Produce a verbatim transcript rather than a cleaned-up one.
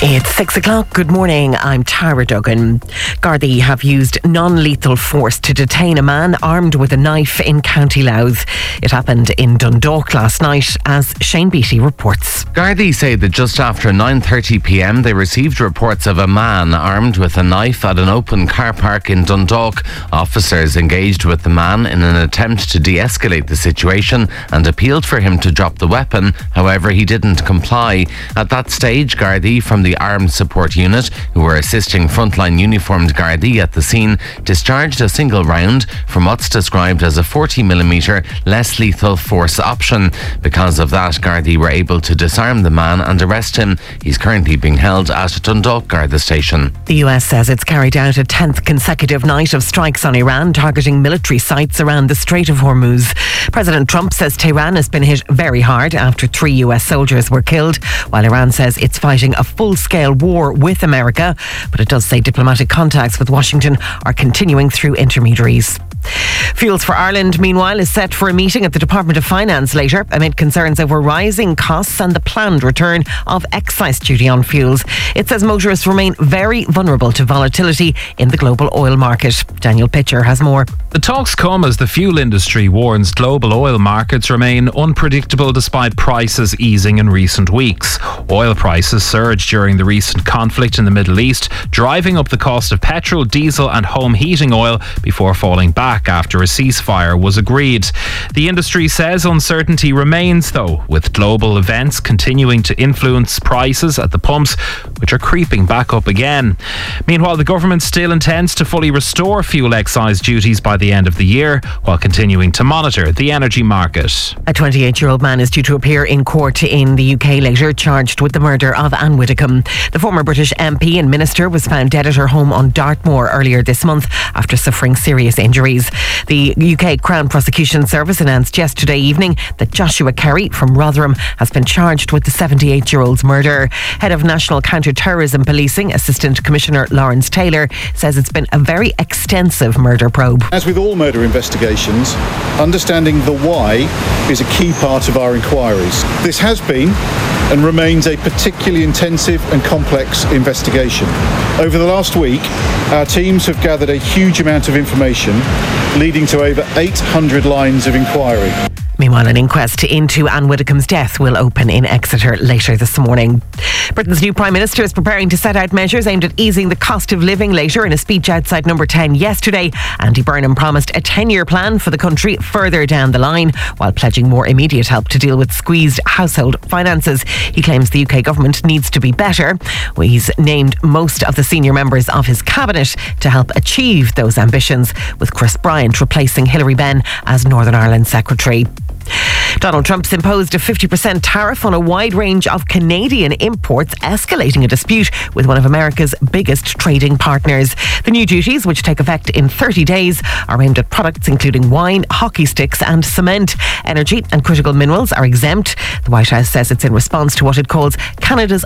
It's six o'clock. Good morning. I'm Tara Duggan. Gardaí have used non-lethal force to detain a man armed with a knife in County Louth. It happened in Dundalk last night, as Shane Beattie reports. Gardaí say that just after nine thirty p m they received reports of a man armed with a knife at an open car park in Dundalk. Officers engaged with the man in an attempt to de-escalate the situation and appealed for him to drop the weapon. However, he didn't comply. At that stage, Gardaí from the Armed Support Unit, who were assisting frontline uniformed Gardaí at the scene, discharged a single round from what's described as a forty millimeter less lethal force option. Because of that, Gardaí were able to disarm the man and arrest him. He's currently being held at Dundalk Garda Station. The U S says it's carried out a tenth consecutive night of strikes on Iran, targeting military sites around the Strait of Hormuz. President Trump says Tehran has been hit very hard after three U S soldiers were killed, while Iran says it's fighting a full-scale war with America. But it does say diplomatic contacts with Washington are continuing through intermediaries. Fuels for Ireland, meanwhile, is set for a meeting at the Department of Finance later amid concerns over rising costs and the planned return of excise duty on fuels. It says motorists remain very vulnerable to volatility in the global oil market. Daniel Pitcher has more. The talks come as the fuel industry warns global oil markets remain unpredictable despite prices easing in recent weeks. Oil prices surged during the recent conflict in the Middle East, driving up the cost of petrol, diesel and home heating oil before falling back after a ceasefire was agreed. The industry says uncertainty remains, though, with global events continuing to influence prices at the pumps, which are creeping back up again. Meanwhile, the government still intends to fully restore fuel excise duties by the end of the year, while continuing to monitor the energy market. A twenty-eight-year-old man is due to appear in court in the U K later, charged with the murder of Anne Widdecombe. The former British M P and minister was found dead at her home on Dartmoor earlier this month after suffering serious injuries. The U K Crown Prosecution Service announced yesterday evening that Joshua Kerry from Rotherham has been charged with the seventy-eight-year-old's murder. Head of National Counter-Terrorism Policing, Assistant Commissioner Lawrence Taylor, says it's been a very extensive murder probe. As with all murder investigations, understanding the why is a key part of our inquiries. This has been and remains a particularly intensive and complex investigation. Over the last week, our teams have gathered a huge amount of information, leading to over eight hundred lines of inquiry. Meanwhile, an inquest into Anne Widdecombe's death will open in Exeter later this morning. Britain's new Prime Minister is preparing to set out measures aimed at easing the cost of living later. In a speech outside Number ten yesterday, Andy Burnham promised a ten-year plan for the country further down the line, while pledging more immediate help to deal with squeezed household finances. He claims the U K government needs to be better. Well, he's named most of the senior members of his cabinet to help achieve those ambitions, with Chris Bryant replacing Hilary Benn as Northern Ireland Secretary. Donald Trump's imposed a fifty percent tariff on a wide range of Canadian imports, escalating a dispute with one of America's biggest trading partners. The new duties, which take effect in thirty days, are aimed at products including wine, hockey sticks and cement. Energy and critical minerals are exempt. The White House says it's in response to what it calls Canada's